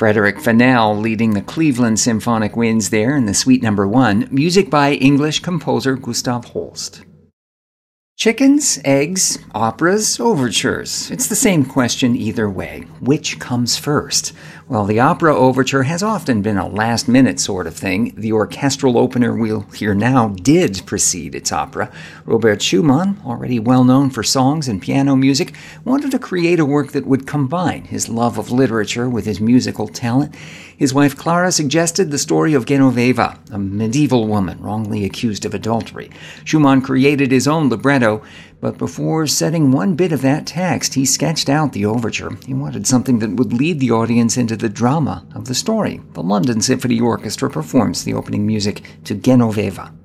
Frederick Fennell leading the Cleveland Symphonic Winds there in the Suite No. 1, music by English composer Gustav Holst. Chickens, eggs, operas, overtures. It's the same question either way. Which comes first? Well, the opera overture has often been a last-minute sort of thing. The orchestral opener we'll hear now did precede its opera. Robert Schumann, already well known for songs and piano music, wanted to create a work that would combine his love of literature with his musical talent. His wife Clara suggested the story of Genoveva, a medieval woman wrongly accused of adultery. Schumann created his own libretto, but before setting one bit of that text, he sketched out the overture. He wanted something that would lead the audience into the drama of the story. The London Symphony Orchestra performs the opening music to Genoveva.